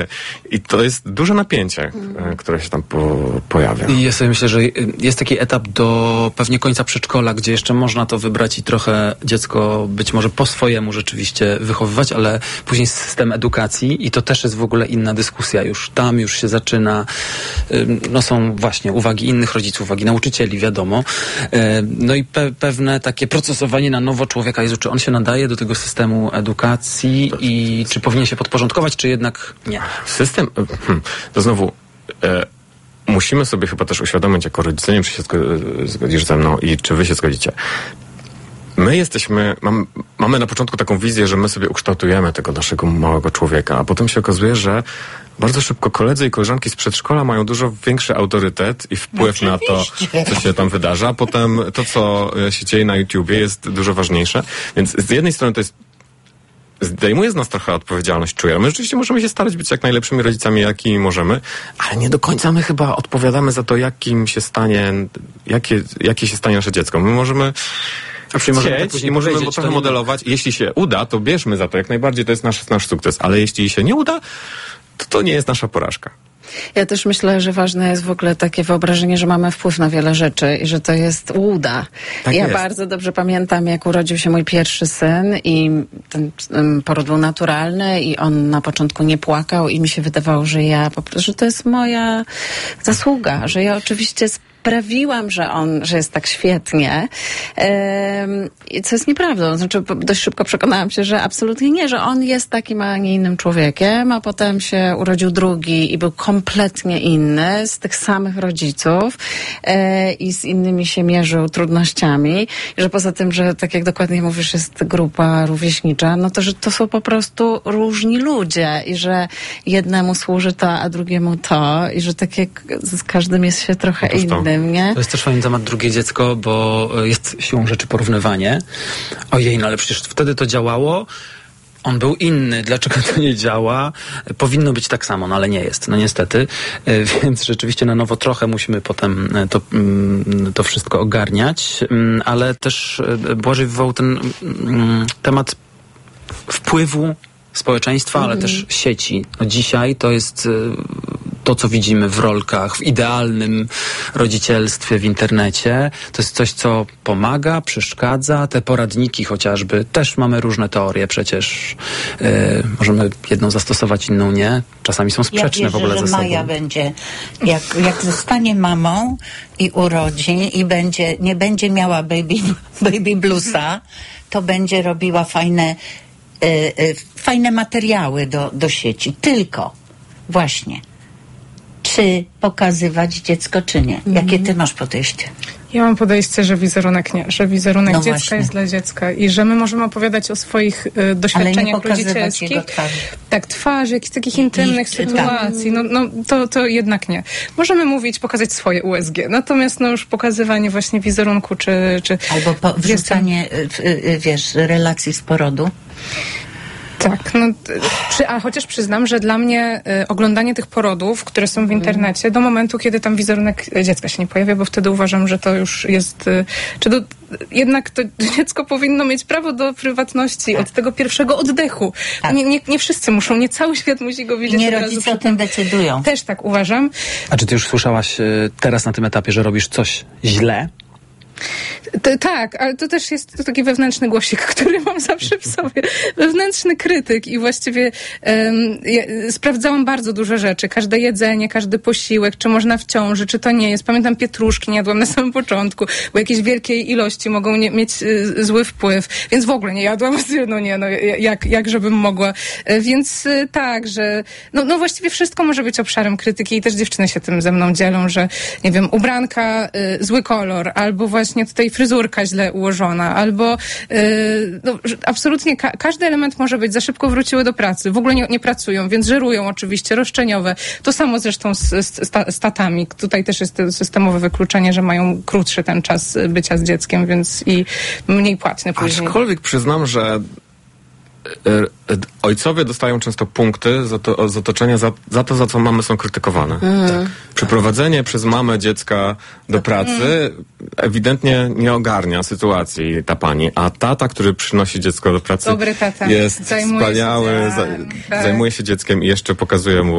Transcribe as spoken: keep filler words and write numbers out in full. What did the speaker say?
I to jest duże napięcie, mm. które się tam po, pojawia. I ja sobie myślę, że jest taki etap do pewnie końca przedszkola, gdzie jeszcze można to wybrać i trochę dziecko być może po swojemu rzeczywiście wychowywać, ale później system edukacji i to też jest w ogóle inna dyskusja już. Tam już się zaczyna, no są właśnie uwagi innych rodziców, uwagi nauczycieli, wiadomo. No i pe- pewne takie procesowanie na nowo człowieka. Jezu, czy on się nadaje do tego systemu edukacji to, i czy powinien się podporządkować, czy jednak nie? System, hmm, to znowu e, musimy sobie chyba też uświadomić jako rodzice, nie wiem, czy się zgodzisz ze mną i czy wy się zgodzicie. My jesteśmy, mam, mamy na początku taką wizję, że my sobie ukształtujemy tego naszego małego człowieka, a potem się okazuje, że bardzo szybko koledzy i koleżanki z przedszkola mają dużo większy autorytet i wpływ no, na to, co się tam wydarza. A potem to, co się dzieje na YouTubie, jest dużo ważniejsze. Więc z jednej strony to jest zdejmuje z nas trochę odpowiedzialność, czuję. My rzeczywiście możemy się starać być jak najlepszymi rodzicami, jakimi możemy, ale nie do końca my chyba odpowiadamy za to, jakim się stanie, jakie, jakie się stanie nasze dziecko. My możemy chcieć tak i możemy to trochę modelować. Jeśli się uda, to bierzmy za to jak najbardziej, to jest nasz, nasz sukces, ale jeśli się nie uda, to to nie jest nasza porażka. Ja też myślę, że ważne jest w ogóle takie wyobrażenie, że mamy wpływ na wiele rzeczy i że to jest łuda. Tak ja jest. Bardzo dobrze pamiętam, jak urodził się mój pierwszy syn i ten um, poród był naturalny i on na początku nie płakał i mi się wydawało, że ja po prostu, że to jest moja zasługa, że ja oczywiście sprawiłam, że on, że jest tak świetnie. I co jest nieprawdą. Znaczy, dość szybko przekonałam się, że absolutnie nie, że on jest takim, a nie innym człowiekiem, a potem się urodził drugi i był kompletnie inny, z tych samych rodziców e, i z innymi się mierzył trudnościami. I że poza tym, że tak jak dokładnie mówisz, jest grupa rówieśnicza, no to, że to są po prostu różni ludzie i że jednemu służy to, a drugiemu to i że tak jak z każdym jest się trochę no inny. Nie? To jest też fajny temat drugie dziecko, bo jest siłą rzeczy porównywanie. Ojej, no ale przecież wtedy to działało. On był inny, dlaczego to nie działa? Powinno być tak samo, no ale nie jest, no niestety. Więc rzeczywiście na nowo trochę musimy potem to, to wszystko ogarniać, ale też Błażej wywołał ten temat wpływu społeczeństwa, mm. ale też sieci. No dzisiaj to jest to, co widzimy w rolkach, w idealnym rodzicielstwie w internecie. To jest coś, co pomaga, przeszkadza. Te poradniki chociażby, też mamy różne teorie przecież. Yy, możemy jedną zastosować, inną nie. Czasami są sprzeczne ja wierzę, w ogóle że ze sobą. Maja będzie, jak, jak zostanie mamą i urodzi i będzie, nie będzie miała baby, baby bluesa, to będzie robiła fajne Y, y, fajne materiały do, do sieci. Tylko właśnie, czy pokazywać dziecko, czy nie? Mm. Jakie ty masz podejście? Ja mam podejście, że wizerunek nie, że wizerunek no dziecka właśnie. jest dla dziecka i że my możemy opowiadać o swoich y, doświadczeniach rodzicielskich. Twarzy. Tak, twarzy, jakichś takich intymnych I, sytuacji. No, no to, to jednak nie. Możemy mówić, pokazać swoje U S G. Natomiast no już pokazywanie właśnie wizerunku, czy... czy albo po, wrzucanie, jestem... wiesz, relacji z porodu. Tak, no, przy, a chociaż przyznam, że dla mnie y, oglądanie tych porodów, które są w internecie, mm. do momentu, kiedy tam wizerunek dziecka się nie pojawia, bo wtedy uważam, że to już jest... Y, czy do, jednak to dziecko powinno mieć prawo do prywatności tak. od tego pierwszego oddechu. Tak. Nie, nie, nie wszyscy muszą, nie cały świat musi go widzieć. I nie rodzice o tym decydują. Też tak uważam. A czy ty już słyszałaś y, teraz na tym etapie, że robisz coś źle? To, tak, ale to też jest to taki wewnętrzny głosik, który mam zawsze w sobie. Wewnętrzny krytyk i właściwie um, ja sprawdzałam bardzo dużo rzeczy. Każde jedzenie, każdy posiłek, czy można w ciąży, czy to nie jest. Pamiętam pietruszki, nie jadłam na samym początku, bo jakieś wielkiej ilości mogą nie, mieć y, zły wpływ, więc w ogóle nie jadłam. No nie, no jak, jak żebym mogła. Y, więc y, tak, że no, no właściwie wszystko może być obszarem krytyki i też dziewczyny się tym ze mną dzielą, że nie wiem, ubranka, y, zły kolor, albo właśnie tutaj fryzurka źle ułożona, albo yy, no, absolutnie ka- każdy element może być, za szybko wróciły do pracy, w ogóle nie, nie pracują, więc żerują oczywiście, roszczeniowe. To samo zresztą z, z, z tatami. Tutaj też jest systemowe wykluczenie, że mają krótszy ten czas bycia z dzieckiem, więc i mniej płatny później. Aczkolwiek przyznam, że ojcowie dostają często punkty za to, z otoczenia za, za to, za co mamy są krytykowane. Mm. Tak. Przeprowadzenie przez mamę dziecka do pracy, ewidentnie nie ogarnia sytuacji ta pani, a tata, który przynosi dziecko do pracy, Dobry tata. jest Zajmuje wspaniały, się, za, tak. zajmuje się dzieckiem i jeszcze pokazuje mu